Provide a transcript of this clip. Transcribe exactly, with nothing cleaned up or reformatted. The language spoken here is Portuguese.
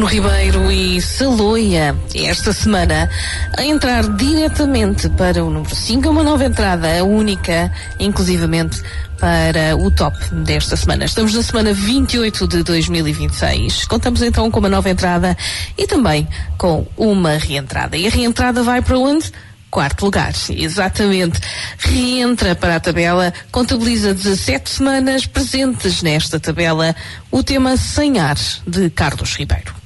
Ribeiro e Saloia, esta semana, a entrar diretamente para o número cinco, uma nova entrada, a única, inclusivamente, para o top desta semana. Estamos na semana vinte e oito de dois mil e vinte e seis. Contamos então com uma nova entrada e também com uma reentrada. E a reentrada vai para onde? Quarto lugar, exatamente. Reentra para a tabela, contabiliza dezassete semanas presentes nesta tabela, o tema Sem Ar, de Carlos Ribeiro.